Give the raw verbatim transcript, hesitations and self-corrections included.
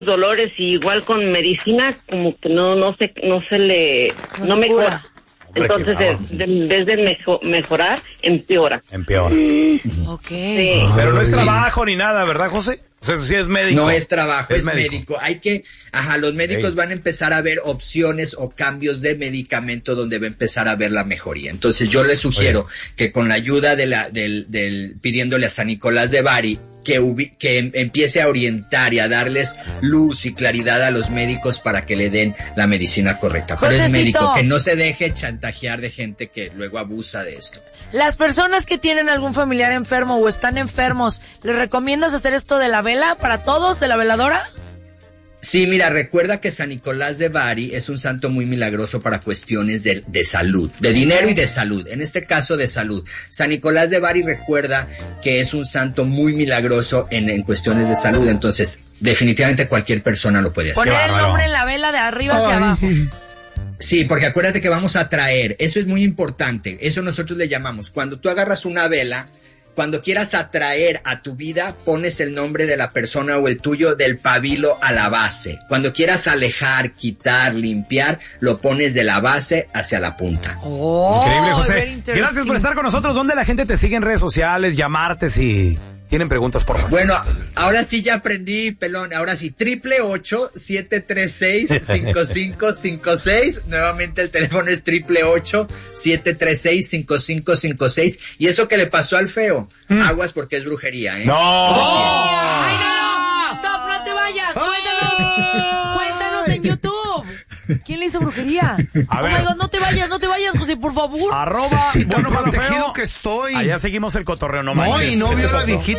dolores y igual con medicina como que no no se no se le no, no mejora. Entonces, de, en vez de mejo, mejorar, empeora. Empeora. Ok. Sí. Pero no es Sí. trabajo ni nada, ¿verdad, José? O sea, sí es médico. No es trabajo, es, es médico. médico. Hay que, ajá, los médicos Ey. van a empezar a ver opciones o cambios de medicamento donde va a empezar a ver la mejoría. Entonces yo les sugiero Oye. que con la ayuda de la, del, del, pidiéndole a San Nicolás de Bari, que, ubi, que em, empiece a orientar y a darles luz y claridad a los médicos para que le den la medicina correcta. Pero Josecito. es médico, que no se deje chantajear de gente que luego abusa de esto. Las personas que tienen algún familiar enfermo o están enfermos, ¿les recomiendas hacer esto de la vela para todos, de la veladora? Sí, mira, recuerda que San Nicolás de Bari es un santo muy milagroso para cuestiones de, de salud, de dinero y de salud, en este caso de salud. San Nicolás de Bari recuerda que es un santo muy milagroso en, en cuestiones de salud, entonces definitivamente cualquier persona lo puede hacer. Poner el bárbaro. nombre en la vela de arriba hacia Ay. abajo. Sí, porque acuérdate que vamos a traer, eso es muy importante, eso nosotros le llamamos, cuando tú agarras una vela, cuando quieras atraer a tu vida, pones el nombre de la persona o el tuyo del pabilo a la base. Cuando quieras alejar, quitar, limpiar, lo pones de la base hacia la punta. Oh, Increíble, very José. interesting. Gracias por estar con nosotros. ¿Dónde la gente te sigue en redes sociales? Llamarte si tienen preguntas, por favor. Bueno, ahora sí ya aprendí, pelón. Ahora sí, triple ocho, siete tres seis, cinco cinco cinco seis. Nuevamente el teléfono es triple ocho, siete tres seis, cinco cinco cinco seis. Y eso que le pasó al feo, Mm. aguas porque es brujería, ¿eh? ¡No! ¡Ay, no, no! ¡Stop, no te vayas! ¡Cuéntanos! ¡Cuéntanos en YouTube! ¿Quién le hizo brujería? A Oh ver. my God, no te vayas, no te vayas, José, por favor. Arroba, Sí, tan bueno para lo protegido feo. que estoy. Allá seguimos el cotorreo, no No, manches. y no ¿Qué te vio a la pasó? viejita